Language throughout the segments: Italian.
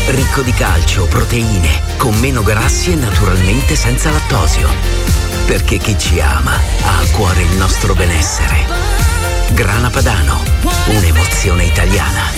Ricco di calcio, proteine, con meno grassi e naturalmente senza lattosio. Perché chi ci ama ha a cuore il nostro benessere. Grana Padano, un'emozione italiana.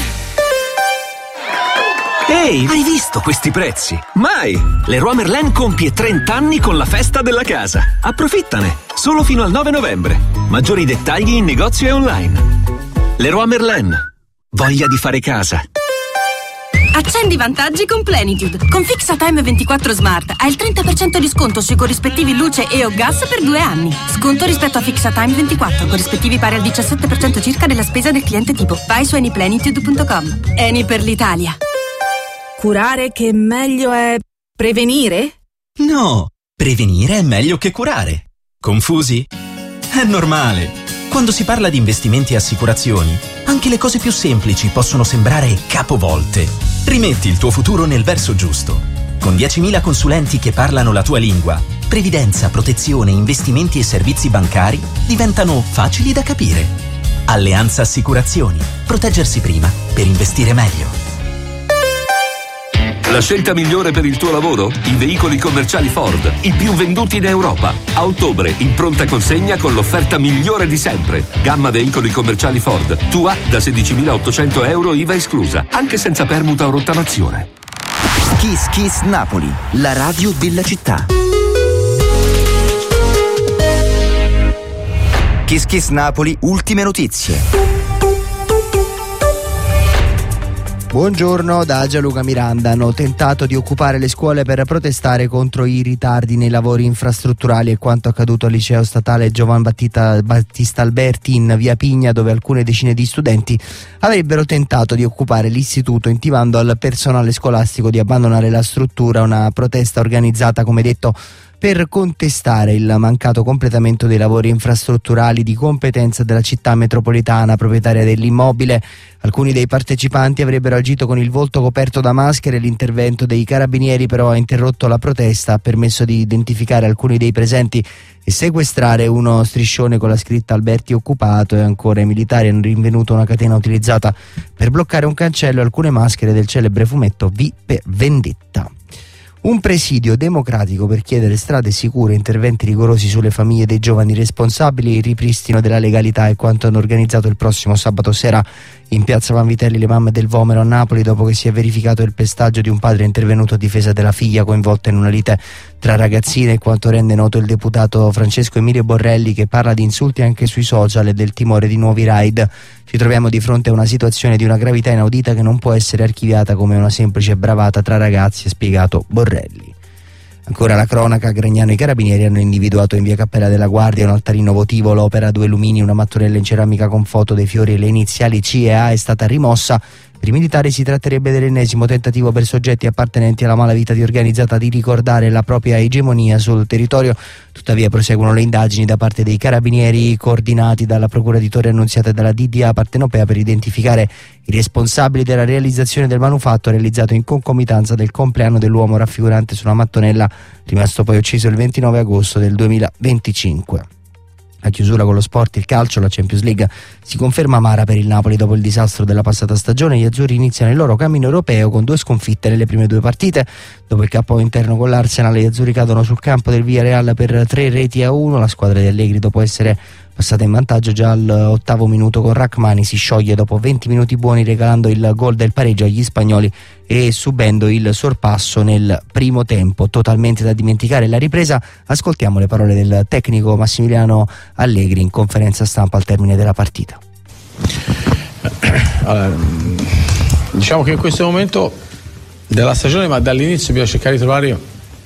Ehi, hai visto questi prezzi? Mai! Leroy Merlin compie 30 anni con la festa della casa. Approfittane! Solo fino al 9 novembre. Maggiori dettagli in negozio e online. Leroy Merlin. Voglia di fare casa. Accendi vantaggi con Plenitude. Con FixaTime 24 Smart hai il 30% di sconto sui corrispettivi luce e o gas per 2 anni. Sconto rispetto a FixaTime 24, corrispettivi pari al 17% circa della spesa del cliente tipo. Vai su anyplenitude.com. Eni per l'Italia. Curare che meglio è prevenire? No, prevenire è meglio che curare. Confusi? È normale. Quando si parla di investimenti e assicurazioni, anche le cose più semplici possono sembrare capovolte. Rimetti il tuo futuro nel verso giusto. Con 10.000 consulenti che parlano la tua lingua, previdenza, protezione, investimenti e servizi bancari diventano facili da capire. Alleanza Assicurazioni. Proteggersi prima per investire meglio. La scelta migliore per il tuo lavoro? I veicoli commerciali Ford, i più venduti in Europa. A ottobre, in pronta consegna con l'offerta migliore di sempre. Gamma veicoli commerciali Ford, tua da 16.800 euro IVA esclusa, anche senza permuta o rottamazione. Kiss Kiss Napoli, la radio della città. Kiss Kiss Napoli, ultime notizie. Buongiorno, da Gianluca Miranda. Hanno tentato di occupare le scuole per protestare contro i ritardi nei lavori infrastrutturali e quanto accaduto al liceo statale Giovan Battista Alberti in via Pigna, dove alcune decine di studenti avrebbero tentato di occupare l'istituto, intimando al personale scolastico di abbandonare la struttura. Una protesta organizzata, come detto, per contestare il mancato completamento dei lavori infrastrutturali di competenza della città metropolitana, proprietaria dell'immobile. Alcuni dei partecipanti avrebbero agito con il volto coperto da maschere. L'intervento dei carabinieri però ha interrotto la protesta, ha permesso di identificare alcuni dei presenti e sequestrare uno striscione con la scritta Alberti occupato, e ancora i militari hanno rinvenuto una catena utilizzata per bloccare un cancello e alcune maschere del celebre fumetto V per Vendetta. Un presidio democratico per chiedere strade sicure, interventi rigorosi sulle famiglie dei giovani responsabili, il ripristino della legalità è quanto hanno organizzato il prossimo sabato sera in piazza Vanvitelli le mamme del Vomero a Napoli, dopo che si è verificato il pestaggio di un padre intervenuto a difesa della figlia coinvolta in una lite tra ragazzine, e quanto rende noto il deputato Francesco Emilio Borrelli, che parla di insulti anche sui social e del timore di nuovi raid. Ci troviamo di fronte a una situazione di una gravità inaudita che non può essere archiviata come una semplice bravata tra ragazzi, ha spiegato Borrelli. Ancora la cronaca, a Gragnano i carabinieri hanno individuato in via Cappella della Guardia un altarino votivo, l'opera 2 lumini, una mattonella in ceramica con foto dei fiori e le iniziali C e A è stata rimossa. Per i militari si tratterebbe dell'ennesimo tentativo per soggetti appartenenti alla malavita organizzata di ricordare la propria egemonia sul territorio. Tuttavia proseguono le indagini da parte dei carabinieri, coordinati dalla Procura di Torre Annunziata e dalla DDA Partenopea, per identificare i responsabili della realizzazione del manufatto realizzato in concomitanza del compleanno dell'uomo raffigurante sulla mattonella, rimasto poi ucciso il 29 agosto del 2025. A chiusura con lo sport, il calcio, la Champions League si conferma amara per il Napoli dopo il disastro della passata stagione. Gli azzurri iniziano il loro cammino europeo con 2 sconfitte nelle prime 2 partite. Dopo il KO interno con l'Arsenal, gli azzurri cadono sul campo del Villarreal per 3-1. La squadra di Allegri, dopo essere passata in vantaggio già all'8° minuto con Rachmani, si scioglie dopo 20 minuti buoni, regalando il gol del pareggio agli spagnoli e subendo il sorpasso nel primo tempo. Totalmente da dimenticare la ripresa. Ascoltiamo le parole del tecnico Massimiliano Allegri in conferenza stampa al termine della partita. Allora, diciamo che in questo momento della stagione, ma dall'inizio, bisogna cercare di trovare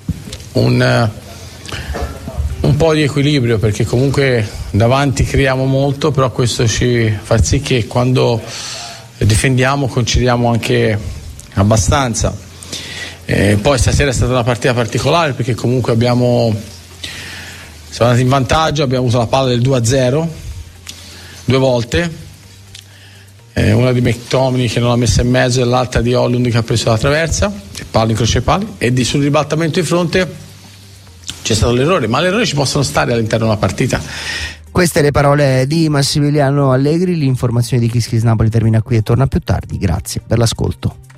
un po' di equilibrio, perché comunque davanti creiamo molto, però questo ci fa sì che quando difendiamo concediamo anche abbastanza. Poi stasera è stata una partita particolare, perché comunque siamo andati in vantaggio, abbiamo avuto la palla del 2-0 2 volte, una di McTominay che non l'ha messa in mezzo e l'altra di Højlund che ha preso la traversa, palla in croce pali, e sul ribaltamento di fronte c'è stato l'errore, ma l'errore ci possono stare all'interno della partita. Queste le parole di Massimiliano Allegri. L'informazione di Kiss Kiss Napoli termina qui e torna più tardi. Grazie per l'ascolto.